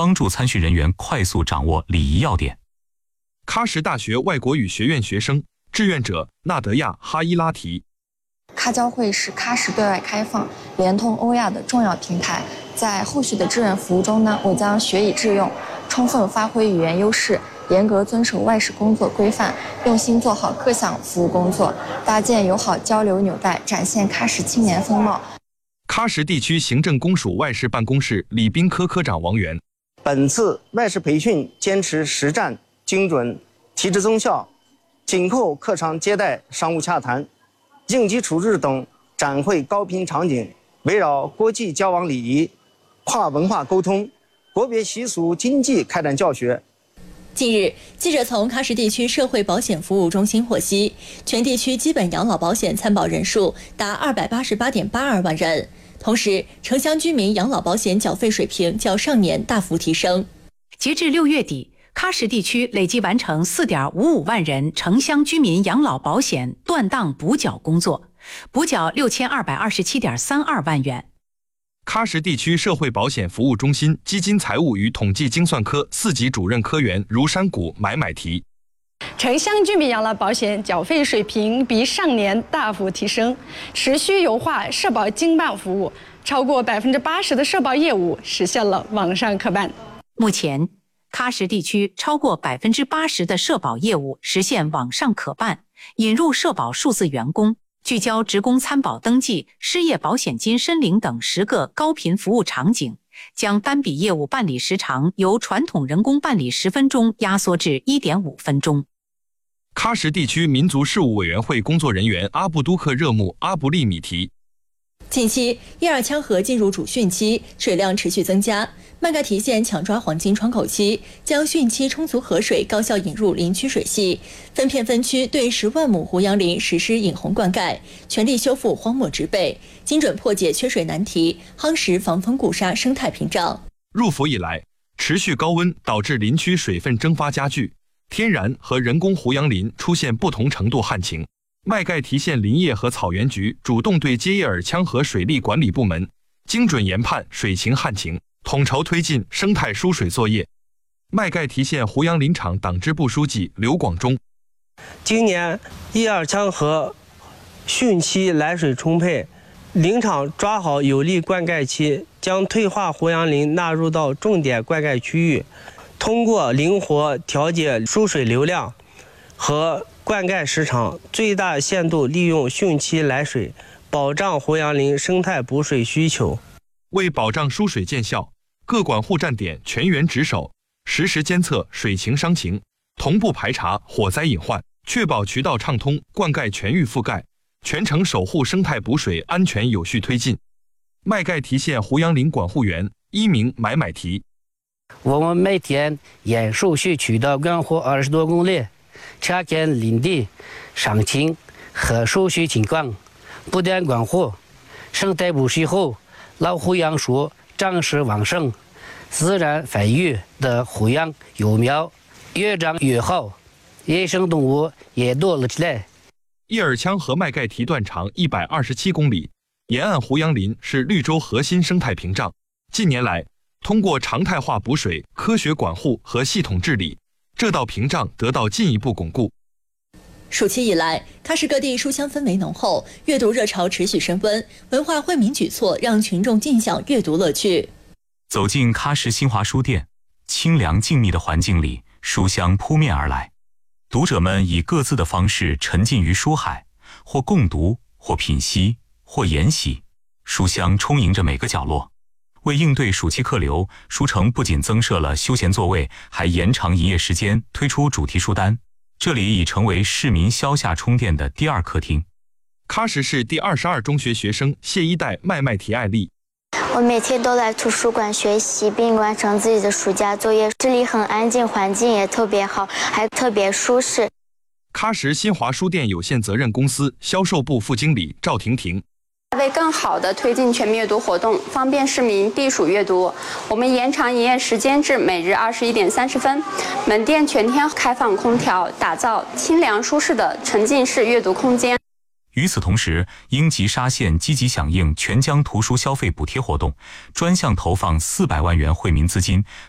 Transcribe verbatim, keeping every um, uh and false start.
帮助参训人员快速掌握礼仪要点。 喀什大学外国语学院学生，志愿者纳德亚·哈伊拉提。 喀交会是喀什对外开放、联通欧亚的重要平台。在后续的志愿服务中呢，我将学以致用，充分发挥语言优势，严格遵守外事工作规范，用心做好各项服务工作，搭建友好交流纽带，展现喀什青年风貌。 喀什地区行政公署外事办公室礼宾科科长王源。 本次外事培训坚持实战、精准、提质增效，紧扣课堂接待、商务洽谈、应急处置等展会高频场景，围绕国际交往礼仪、跨文化沟通、国别习俗经济开展教学。 近日，记者从喀什地区社会保险服务中心获悉，全地区基本养老保险参保人数达二百八十八点八二万人。同时，城乡居民养老保险缴费水平较上年大幅提升。 截至六月底，喀什地区累计完成四点五五万人城乡居民养老保险断档补缴工作，补缴六千二百二十七点三二万元。 喀什地区社会保险服务中心基金财务与统计精算科四级主任科员如山谷买买提。 城乡居民养老保险缴费水平比上年大幅提升，持续优化社保经办服务，超过百分之八十的社保业务实现了网上可办。 目前，喀什地区超过百分之八十的社保业务实现网上可办，引入社保数字员工，聚焦职工参保登记、失业保险金申领等十个高频服务场景，将单笔业务办理时长由传统人工办理十分钟压缩至 一点五分钟。 喀什地区民族事务委员会工作人员阿布都克热木阿布利米提。 近期，叶尔羌河进入主汛期，水量持续增加。麦盖提县抢抓黄金窗口期，将汛期充足河水高效引入林区水系，分片分区对十万亩胡杨林实施引洪灌溉，全力修复荒漠植被，精准破解缺水难题，夯实防风固沙生态屏障。 入伏以来，持续高温导致林区水分蒸发加剧，天然和人工胡杨林出现不同程度旱情。麦盖提县林业和草原局主动对接叶尔羌河水利管理部门，精准研判水情旱情，统筹推进生态疏水作业。麦盖提县胡杨林场党支部书记刘广忠： 今年叶尔羌河汛期来水充沛，林场抓好有利灌溉期，将退化胡杨林纳入到重点灌溉区域，通过灵活调节输水流量和灌溉时长，最大限度利用汛期来水，保障胡杨林生态补水需求。 为保障输水见效，各管护站点全员值守，实时监测水情伤情，同步排查火灾隐患，确保渠道畅通，灌溉全域覆盖，全程守护生态补水安全有序推进。麦盖提县胡杨林管护员一名买买提： 我们每天沿输水渠道干活二十多公里，查看林地伤情和输水情况，不断管护生态补水后，老胡杨树长势旺盛，自然繁育的胡杨幼苗越长越好，野生动物也多了起来。 叶尔羌河麦盖提断长一百二十七公里，沿岸胡杨林是绿洲核心生态屏障。近年来，通过常态化补水、科学管护和系统治理，这道屏障得到进一步巩固。 暑期以来，喀什各地书香氛围浓厚，阅读热潮持续升温，文化惠民举措让群众尽享阅读乐趣。 走进喀什新华书店，清凉静谧的环境里，书香扑面而来。读者们以各自的方式沉浸于书海，或共读，或品析，或研习，书香充盈着每个角落。为应对暑期客流，书城不仅增设了休闲座位，还延长营业时间，推出主题书单。这里已成为市民消夏充电的第二客厅。喀什市第二十二中学学生谢一代麦麦提艾丽： 我每天都来图书馆学习，并完成自己的暑假作业。这里很安静，环境也特别好，还特别舒适。 喀什新华书店有限责任公司销售部副经理赵婷婷： 为更好地推进全民阅读活动，方便市民避暑阅读，我们延长营业时间至每日二十一点三十分。门店全天开放空调，打造清凉舒适的沉浸式阅读空间。 与此同时，英吉沙县积极响应全疆图书消费补贴活动，专项投放四百万元惠民资金，